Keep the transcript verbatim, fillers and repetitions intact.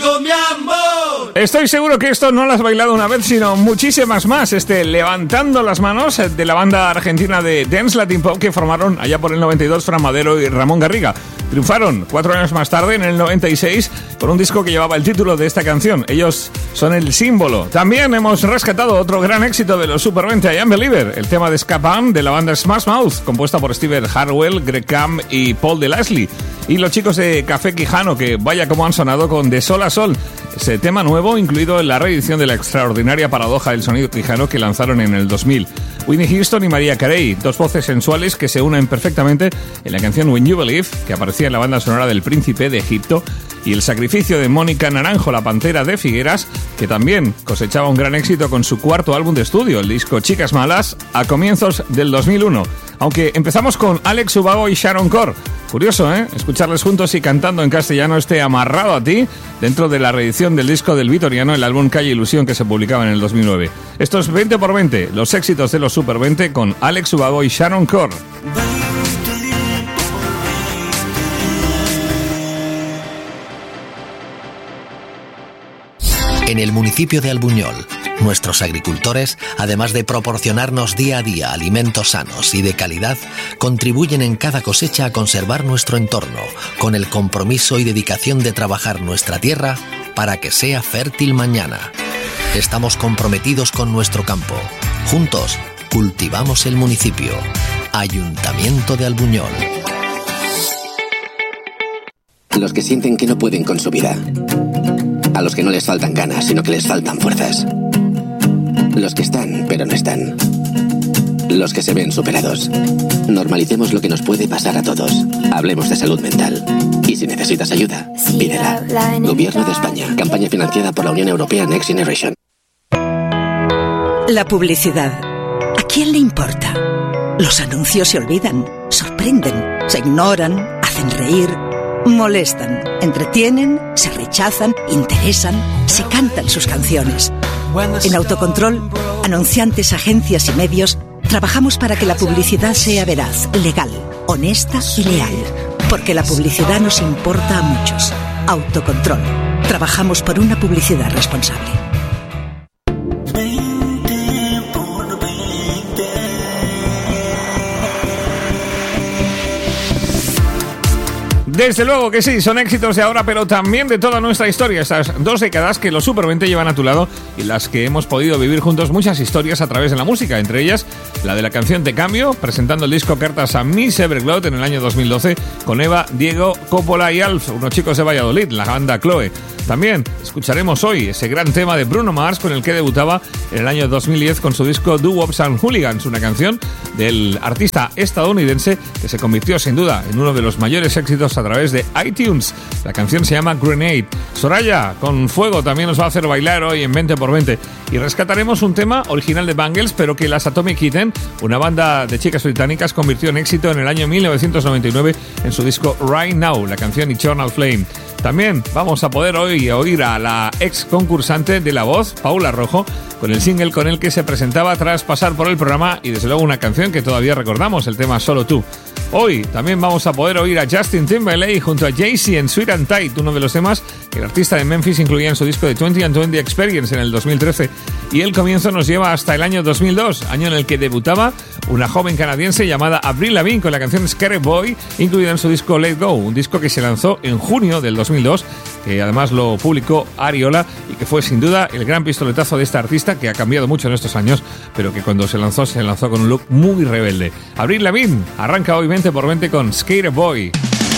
contigo, mi amor. Estoy seguro que esto no lo has bailado una vez, sino muchísimas más. Este Levantando las Manos de la banda argentina de Dance Latin Pop que formaron allá por el noventa y dos Fran Madero y Ramón Garriga. Triunfaron cuatro años más tarde, en el noventa y seis, con un disco que llevaba el título de esta canción. Ellos son el símbolo. También hemos rescatado otro gran éxito de los Super veinte, I Am Believer, el tema de Scapam de la banda Smash Mouth, compuesta por Steve Harwell, Greg Camp y Paul de Leslie. Y los chicos de Café Quijano, que vaya como han sonado con De Sol a Sol, ese tema nuevo incluido en la reedición de la extraordinaria paradoja del sonido quijano que lanzaron en el dos mil. Whitney Houston y Mariah Carey, dos voces sensuales que se unen perfectamente en la canción When You Believe, que aparecía en la banda sonora del Príncipe de Egipto, y el sacrificio de Mónica Naranjo, la Pantera de Figueras, que también cosechaba un gran éxito con su cuarto álbum de estudio, el disco Chicas Malas, a comienzos del dos mil uno. Aunque empezamos con Alex Ubago y Sharon Corr. Curioso, ¿eh? Escucharles juntos y cantando en castellano este Amarrado a ti, dentro de la reedición del disco del Vitoriano, el álbum Calle Ilusión, que se publicaba en el dos mil nueve. Esto es veinte por veinte, los éxitos de los Super veinte con Alex Ubago y Sharon Corr. En el municipio de Albuñol, nuestros agricultores, además de proporcionarnos día a día alimentos sanos y de calidad, contribuyen en cada cosecha a conservar nuestro entorno, con el compromiso y dedicación de trabajar nuestra tierra para que sea fértil mañana. Estamos comprometidos con nuestro campo. Juntos, cultivamos el municipio. Ayuntamiento de Albuñol. Los que sienten que no pueden con su vida. A los que no les faltan ganas, sino que les faltan fuerzas. Los que están, pero no están. Los que se ven superados. Normalicemos lo que nos puede pasar a todos. Hablemos de salud mental. Y si necesitas ayuda, pídela. Gobierno de España. Campaña financiada por la Unión Europea Next Generation. La publicidad. ¿A quién le importa? Los anuncios se olvidan, sorprenden, se ignoran, hacen reír, molestan, entretienen, se rechazan, interesan, se cantan sus canciones. En Autocontrol, anunciantes, agencias y medios, trabajamos para que la publicidad sea veraz, legal, honesta y leal. Porque la publicidad nos importa a muchos. Autocontrol. Trabajamos por una publicidad responsable. Desde luego que sí, son éxitos de ahora, pero también de toda nuestra historia. Estas dos décadas que los Super veinte llevan a tu lado y las que hemos podido vivir juntos muchas historias a través de la música. Entre ellas, la de la canción Te Cambio, presentando el disco Cartas a Miss Everglot en el año dos mil doce con Eva, Diego, Coppola y Alf, unos chicos de Valladolid, la banda Chloe. También escucharemos hoy ese gran tema de Bruno Mars con el que debutaba en el año dos mil diez con su disco Doo Wops and Hooligans, una canción del artista estadounidense que se convirtió sin duda en uno de los mayores éxitos a través de iTunes. La canción se llama Grenade. Soraya con Fuego también nos va a hacer bailar hoy en veinte por veinte. Y rescataremos un tema original de Bangles, pero que las Atomic Kitten, una banda de chicas británicas, convirtió en éxito en el año mil novecientos noventa y nueve en su disco Right Now, la canción Eternal Flame. También vamos a poder hoy oír a la ex concursante de La Voz, Paula Rojo, con el single con el que se presentaba tras pasar por el programa y desde luego una canción que todavía recordamos, el tema Solo Tú. Hoy también vamos a poder oír a Justin Timberlake junto a Jay-Z en Sweet and Tight, uno de los temas que el artista de Memphis incluía en su disco de veinte and veinte Experience en el dos mil trece. Y el comienzo nos lleva hasta el año dos mil dos, año en el que debutaba una joven canadiense llamada Avril Lavigne con la canción Scary Boy, incluida en su disco Let Go, un disco que se lanzó en junio del dos mil dos, que además lo publicó Ariola y que fue sin duda el gran pistoletazo de esta artista que ha cambiado mucho en estos años, pero que cuando se lanzó, se lanzó con un look muy rebelde. Avril Lavigne arranca hoy veinte por veinte con Scary Boy.